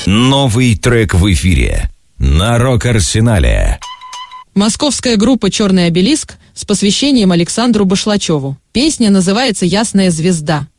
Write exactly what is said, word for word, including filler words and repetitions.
Новый трек в эфире на Рок-Арсенале. Московская группа «Черный обелиск» с посвящением Александру Башлачеву. Песня называется «Ясная звезда».